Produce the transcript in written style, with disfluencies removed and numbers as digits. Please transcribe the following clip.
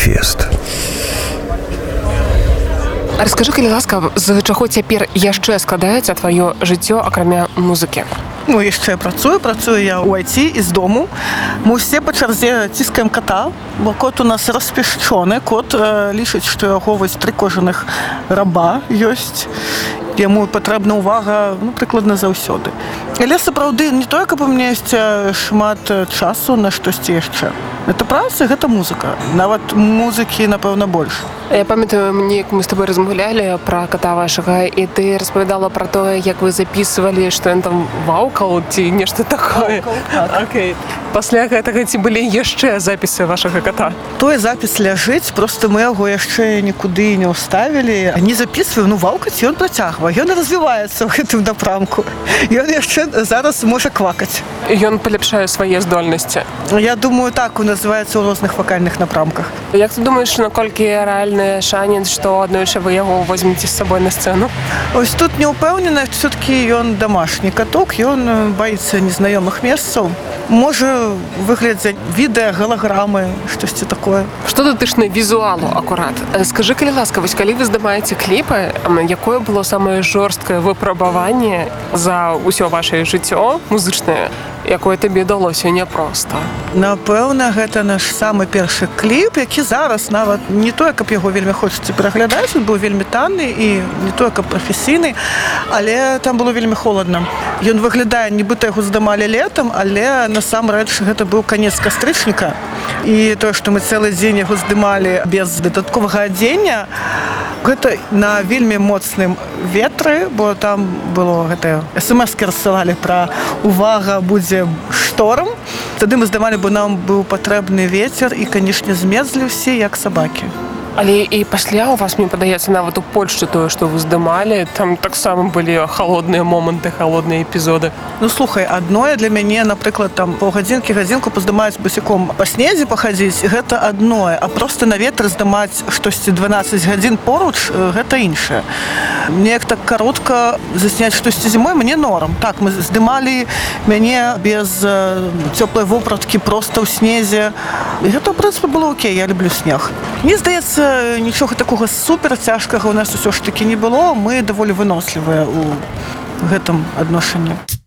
фест. Раскажы, калі ласка, з чаго цяпер яшчэ складаецца тваё жыццё, акрамя музыкі? Ну, яшчэ працую я ў IT і з дому. Мы ўсе па чарзе ціскаем кота, бо кот у нас распішчоны. Кот лічыць, што яго вось 3 кожаных раба ёсць. Яму патрэбна ўвага, прыкладна заўсёды. Але сапраўды не тое, каб у мяне ёсць шмат часу на штосьці яшчэ. Гэта праца, гэта музыка. Нават музыкі, напэўна, больш. Я памятаю, неяк мы з тобой размаўлялі пра кота вашага, і ты распавядала пра тое, як вы запісвалі, што ён там ваўкаў ці нешта такое. Окей. Пасля гэтага ці былі яшчэ запісы вашага кота? Той запіс ляжыць, проста мы яго яшчэ нікуды не ўставілі. Не запісваем, ваўкаць ён працягвае. Ён развіваецца ў гэтым напрамку. Ён яшчэ зараз можа квакаць. Ён паляпшае свае здольнасці. Я думаю, так у называецца ў розных вакальных напрамках. Як ты думаеш, наколькі рэальны шанец, што аднойчы вы яго возьмеце з сабой на сцэну? Ось тут не ўпэўнена, все-таки ён дамашні каток, ён баіцца незнаёмых месцаў. Можа выглядзець відэа, галаграмы, штосьці такое. Што датычна візуалу акурат? Скажы, калі ласка, вось калі вы здымаеце кліпы, якое было самае жорсткае выпрабаванне за ўсё вашае жыццё музычнае, якое табе далося няпроста? Напэўна, гэта наш самы першы кліп, які зараз нават не тое, каб яго вельмі хочацца пераглядаць, ён быў вельмі танны і не тое, каб прафесійны, але там было вельмі холадна. Ён выглядае, нібыта яго здымалі летам, але насамрэч гэта быў канец кастрычніка. І тое, што мы цэлы дзень яго здымалі без дадатковага адзення, гэта на вельмі моцным ветры, бо там было гэтае смс-кі рассылалі пра увага будзе шторм. Тады мы здымалі, бо нам быў патрэбны вецер і, канешне, змерзлі ўсе як сабакі. Але і пасля у вас, мне падаецца, нават у Польшчы тое, што вы здымалі, там таксама былі халодныя моманты, халодныя эпізоды. Ну, слухай, адное для мяне, напрыклад, там паўгадзінкі, гадзінку паздымаць басіком па снезе пахадзіць, гэта адное, а проста на ветры здымаць штосьці 12 гадзін поруч, гэта іншае. Неяк так каротка засняць штосьці зімой мне норм. Так, мы здымалі мяне без цёплай вопраткі проста ў снезе. І гэта, ў прынцыпе, было окей, я люблю снег. Мне здаецца, нічога такога супер цяжкага у нас усё ж такі не было. Мы даволі вынослівыя ў гэтым адношанні.